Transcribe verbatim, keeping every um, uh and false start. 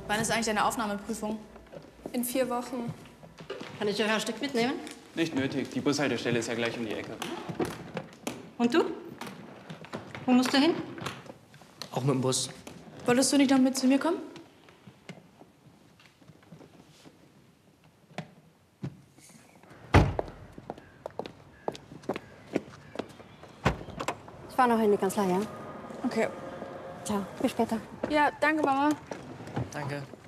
Wann ist eigentlich deine Aufnahmeprüfung? In vier Wochen. Kann ich euch ein Stück mitnehmen? Nicht nötig. Die Bushaltestelle ist ja gleich um die Ecke. Und du? Wo musst du hin? Auch mit dem Bus. Wolltest du nicht noch mit zu mir kommen? Ich fahre noch in die Kanzlei, ja? Okay. Ciao, bis später. Ja, danke, Mama. Danke.